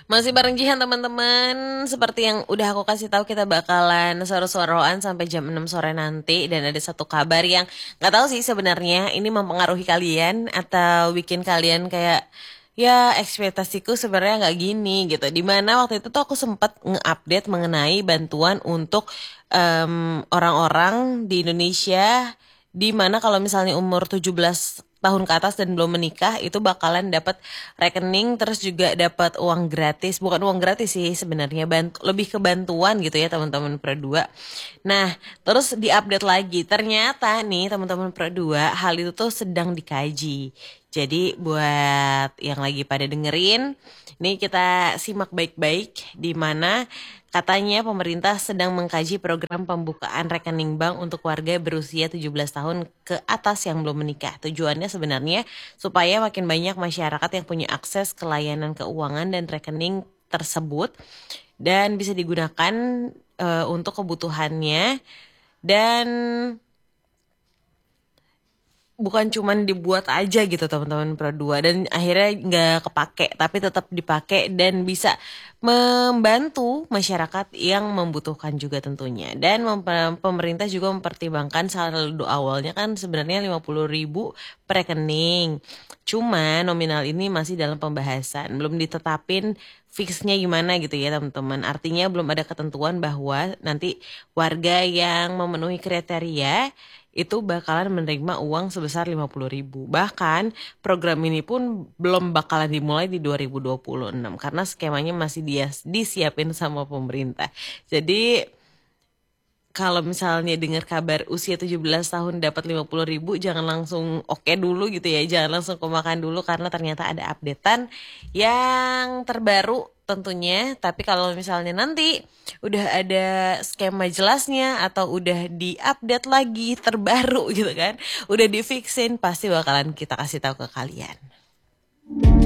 Masih bareng Jihan teman-teman. Seperti yang udah aku kasih tahu, kita bakalan suara-suaraan sampai jam 6 sore nanti. Dan ada satu kabar yang nggak tahu sih sebenarnya ini mempengaruhi kalian atau bikin kalian kayak, ya ekspektasiku sebenarnya nggak gini gitu. Dimana waktu itu tuh aku sempat nge-update mengenai bantuan untuk orang-orang di Indonesia, di mana kalau misalnya umur 17 tahun ke atas dan belum menikah itu bakalan dapat rekening, terus juga dapat uang gratis. Bukan uang gratis sih sebenarnya, lebih ke bantuan gitu ya teman-teman Pro 2. Nah, terus diupdate lagi. Ternyata nih teman-teman Pro 2, hal itu tuh sedang dikaji. Jadi buat yang lagi pada dengerin, nih kita simak baik-baik, di mana katanya pemerintah sedang mengkaji program pembukaan rekening bank untuk warga berusia 17 tahun ke atas yang belum menikah. Tujuannya sebenarnya supaya makin banyak masyarakat yang punya akses ke layanan keuangan dan rekening tersebut dan bisa digunakan untuk kebutuhannya, dan bukan cuman dibuat aja gitu teman-teman Pro 2 dan akhirnya nggak kepake, tapi tetap dipakai dan bisa membantu masyarakat yang membutuhkan juga tentunya. Dan pemerintah juga mempertimbangkan saldo awalnya kan sebenarnya 50.000 per rekening. Cuma nominal ini masih dalam pembahasan, belum ditetapin fixnya gimana gitu ya teman-teman. Artinya belum ada ketentuan bahwa nanti warga yang memenuhi kriteria itu bakalan menerima uang sebesar 50.000. Bahkan program ini pun belum bakalan dimulai di 2026 karena skemanya masih disiapin sama pemerintah. Jadi kalau misalnya dengar kabar usia 17 tahun dapat 50.000, jangan langsung oke dulu gitu ya. Jangan langsung kemakan dulu karena ternyata ada updatean yang terbaru tentunya. Tapi kalau misalnya nanti udah ada skema jelasnya atau udah di-update lagi terbaru gitu kan, udah di-fixin, pasti bakalan kita kasih tahu ke kalian.